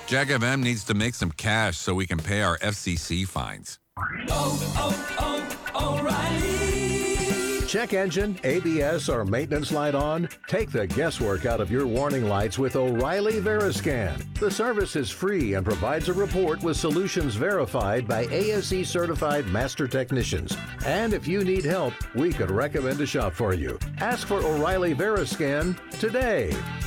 Jack FM needs to make some cash so we can pay our FCC fines. O'Reilly. Check engine, ABS, or maintenance light on? Take the guesswork out of your warning lights with O'Reilly Veriscan. The service is free and provides a report with solutions verified by ASE certified master technicians. And if you need help, we could recommend a shop for you. Ask for O'Reilly Veriscan today.